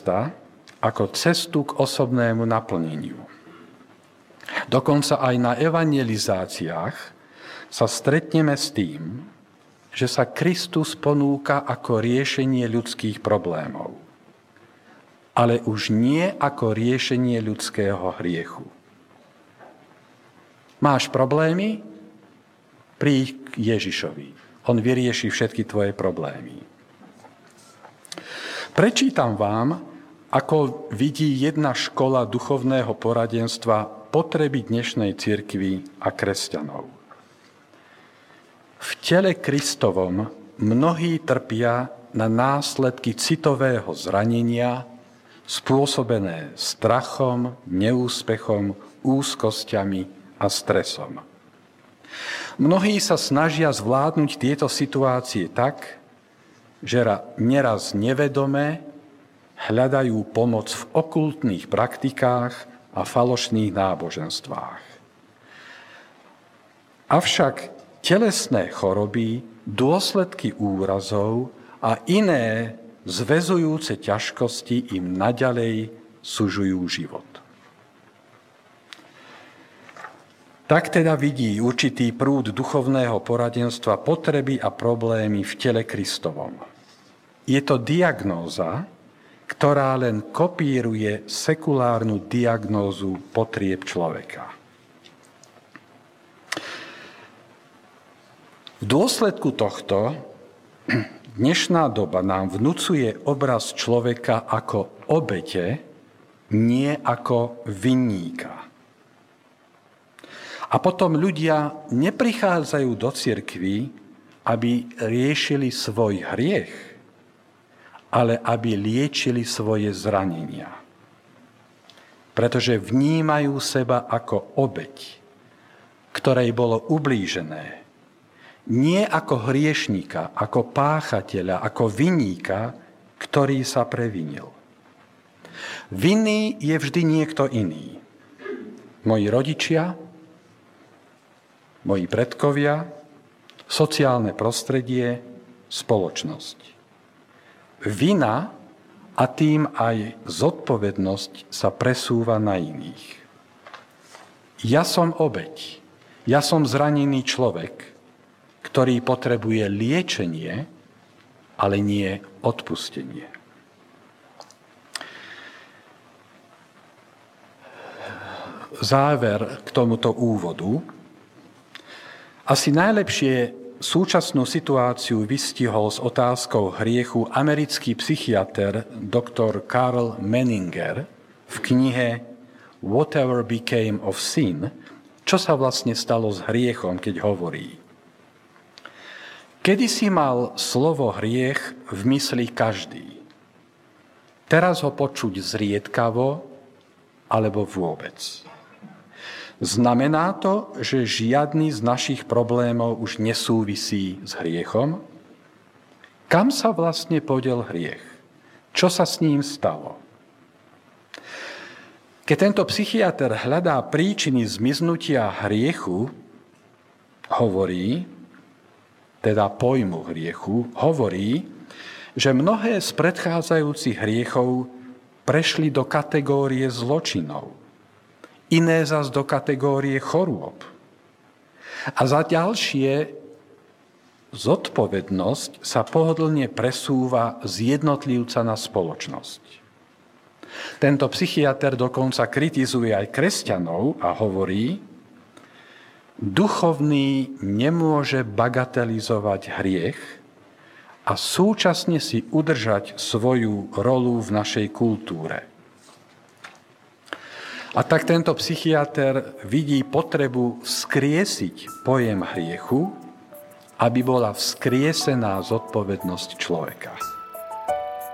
Krista ako cestu k osobnému naplneniu. Dokonca aj na evangelizáciách sa stretneme s tým, že sa Kristus ponúka ako riešenie ľudských problémov, ale už nie ako riešenie ľudského hriechu. Máš problémy? Príď k Ježišovi. On vyrieši všetky tvoje problémy. Prečítam vám, ako vidí jedna škola duchovného poradenstva potreby dnešnej cirkvi a kresťanov. V tele Kristovom mnohí trpia na následky citového zranenia spôsobené strachom, neúspechom, úzkosťami a stresom. Mnohí sa snažia zvládnuť tieto situácie tak, že neraz nevedome hľadajú pomoc v okultných praktikách a falošných náboženstvách. Avšak telesné choroby, dôsledky úrazov a iné zväzujúce ťažkosti im naďalej sužujú život. Tak teda vidí určitý prúd duchovného poradenstva potreby a problémy v tele Kristovom. Je to diagnóza, ktorá len kopíruje sekulárnu diagnózu potrieb človeka. V dôsledku tohto dnešná doba nám vnucuje obraz človeka ako obete, nie ako vinníka. A potom ľudia neprichádzajú do cirkvi, aby riešili svoj hriech, ale aby liečili svoje zranenia. Pretože vnímajú seba ako obeť, ktorej bolo ublížené. Nie ako hriešníka, ako páchateľa, ako vinníka, ktorý sa previnil. Vinný je vždy niekto iný. Moji rodičia, moji predkovia, sociálne prostredie, spoločnosť. Vina a tým aj zodpovednosť sa presúva na iných. Ja som obeť, ja som zranený človek, ktorý potrebuje liečenie, ale nie odpustenie. Záver k tomuto úvodu. Asi najlepšie súčasnú situáciu vystihol s otázkou hriechu americký psychiater dr. Karl Menninger v knihe Whatever Became of Sin, čo sa vlastne stalo s hriechom, keď hovorí: Kedysi mal slovo hriech v mysli každý. Teraz ho počuť zriedkavo alebo vôbec. Znamená to, že žiadny z našich problémov už nesúvisí s hriechom? Kam sa vlastne podiel hriech? Čo sa s ním stalo? Keď tento psychiater hľadá príčiny zmiznutia hriechu, hovorí, že mnohé z predchádzajúcich hriechov prešli do kategórie zločinov, iné zas do kategórie chorôb. A za ďalšie zodpovednosť sa pohodlne presúva z jednotlivca na spoločnosť. Tento psychiater dokonca kritizuje aj kresťanov a hovorí: duchovný nemôže bagatelizovať hriech a súčasne si udržať svoju rolu v našej kultúre. A tak tento psychiater vidí potrebu vzkriesiť pojem hriechu, aby bola vzkriesená zodpovednosť človeka.